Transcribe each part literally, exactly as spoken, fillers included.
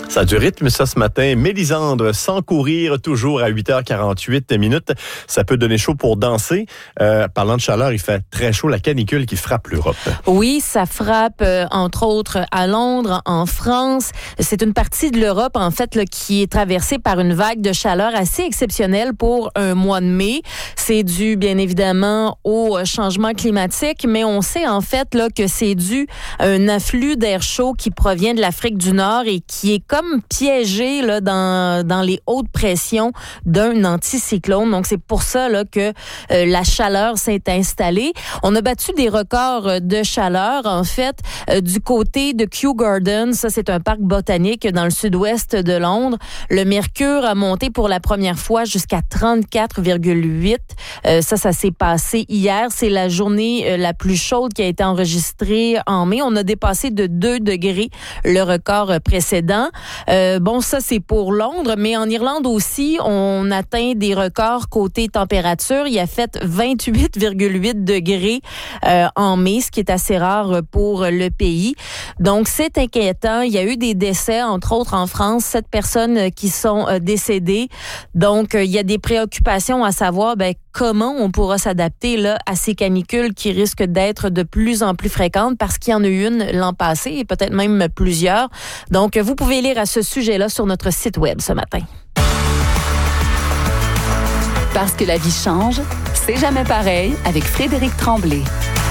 Ça a du rythme, ça, ce matin. Mélisandre, sans courir, toujours à huit heures quarante-huit minutes. Ça peut donner chaud pour danser. Euh, parlant de chaleur, il fait très chaud, la canicule qui frappe l'Europe. Oui, ça frappe, euh, entre autres, à Londres, en France. C'est une partie de l'Europe, en fait, là, qui est traversée par une vague de chaleur assez exceptionnelle pour un mois de mai. C'est dû, bien évidemment, au changement climatique, mais on sait, en fait, là, que c'est dû à un afflux d'air chaud qui provient de l'Afrique du Nord et qui est comme piégé là, dans, dans les hautes pressions d'un anticyclone. Donc, c'est pour ça là, que euh, la chaleur s'est installée. On a battu des records de chaleur, en fait, euh, du côté de Kew Gardens. Ça, c'est un parc botanique dans le sud-ouest de Londres. Le mercure a monté pour la première fois jusqu'à trente-quatre virgule huit. Euh, ça, ça s'est passé hier. C'est la journée euh, la plus chaude qui a été enregistrée en mai. On a dépassé de deux degrés le record précédent. Euh, bon, ça, c'est pour Londres, mais en Irlande aussi, on atteint des records côté température. Il a fait vingt-huit virgule huit degrés euh, en mai, ce qui est assez rare pour le pays. Donc, c'est inquiétant. Il y a eu des décès, entre autres en France, sept personnes qui sont euh, décédées. Donc, euh, il y a des préoccupations à savoir ben, comment on pourra s'adapter là, à ces canicules qui risquent d'être de plus en plus fréquentes parce qu'il y en a eu une l'an passé et peut-être même plusieurs. Donc, vous pouvez lire à ce sujet-là sur notre site web ce matin. Parce que la vie change, c'est jamais pareil avec Frédéric Tremblay.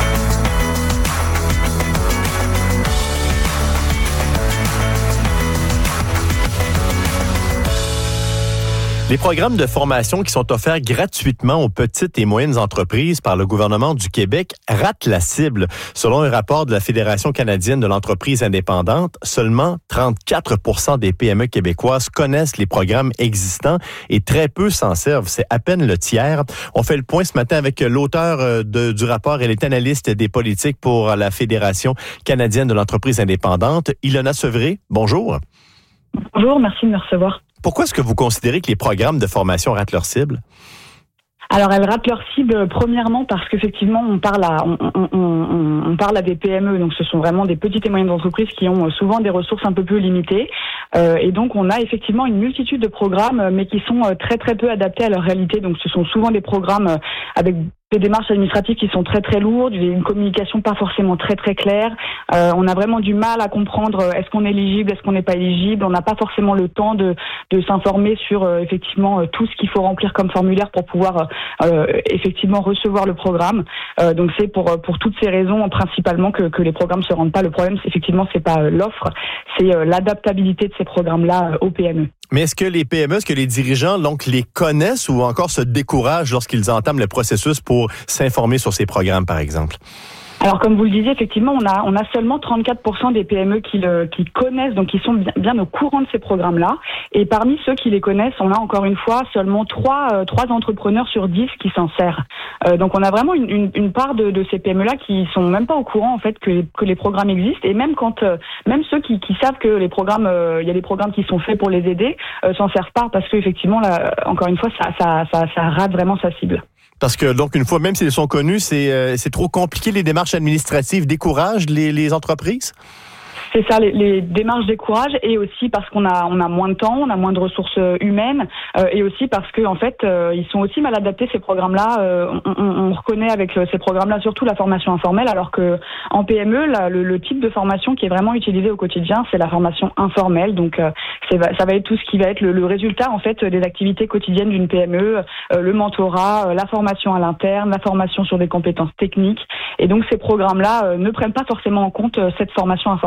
Les programmes de formation qui sont offerts gratuitement aux petites et moyennes entreprises par le gouvernement du Québec ratent la cible. Selon un rapport de la Fédération canadienne de l'entreprise indépendante, seulement trente-quatre pour cent des P M E québécoises connaissent les programmes existants et très peu s'en servent. C'est à peine le tiers. On fait le point ce matin avec l'auteur de, du rapport. Elle est analyste des politiques pour la Fédération canadienne de l'entreprise indépendante. Ilona Sevré, bonjour. Bonjour, merci de me recevoir. Pourquoi est-ce que vous considérez que les programmes de formation ratent leur cible? Alors, elles ratent leur cible premièrement parce qu'effectivement, on parle à on, on, on, on parle à des P M E, donc ce sont vraiment des petites et moyennes entreprises qui ont souvent des ressources un peu plus limitées, euh, et donc on a effectivement une multitude de programmes, mais qui sont très très peu adaptés à leur réalité. Donc, ce sont souvent des programmes avec des démarches administratives qui sont très très lourdes, une communication pas forcément très très claire. Euh, on a vraiment du mal à comprendre est-ce qu'on est éligible, est-ce qu'on n'est pas éligible. On n'a pas forcément le temps de, de s'informer sur euh, effectivement euh, tout ce qu'il faut remplir comme formulaire pour pouvoir euh, effectivement recevoir le programme. Euh, donc c'est pour pour toutes ces raisons principalement que, que les programmes se rendent pas. Le problème, c'est effectivement c'est pas euh, l'offre, c'est euh, l'adaptabilité de ces programmes-là euh, aux P M E. Mais est-ce que les P M E, est-ce que les dirigeants donc les connaissent ou encore se découragent lorsqu'ils entament le processus pour s'informer sur ces programmes, par exemple? Alors, comme vous le disiez, effectivement, on a on a seulement trente-quatre pour cent des P M E qui le qui connaissent, donc qui sont bien, bien au courant de ces programmes-là. Et parmi ceux qui les connaissent, on a encore une fois seulement trois euh, trois entrepreneurs sur dix qui s'en servent. Euh, donc, on a vraiment une, une, une part de, de ces P M E-là qui sont même pas au courant en fait que que les programmes existent. Et même quand euh, même ceux qui qui savent que les programmes, il euh, y a des programmes qui sont faits pour les aider, euh, s'en servent pas parce que effectivement, là, encore une fois, ça ça ça, ça rate vraiment sa cible. Parce que, donc, une fois, même s'ils sont connus, c'est, euh, c'est trop compliqué, les démarches administratives découragent les, les entreprises? C'est ça, les, les démarches découragent, et aussi parce qu'on a on a moins de temps, on a moins de ressources humaines, euh, et aussi parce que en fait euh, ils sont aussi mal adaptés ces programmes-là. Euh, on, on, on reconnaît avec le, ces programmes-là surtout la formation informelle, alors que en P M E là, le, le type de formation qui est vraiment utilisé au quotidien, c'est la formation informelle. Donc euh, c'est, ça va être tout ce qui va être le, le résultat en fait des activités quotidiennes d'une P M E, euh, le mentorat, euh, la formation à l'interne, la formation sur des compétences techniques, et donc ces programmes-là euh, ne prennent pas forcément en compte euh, cette formation informelle.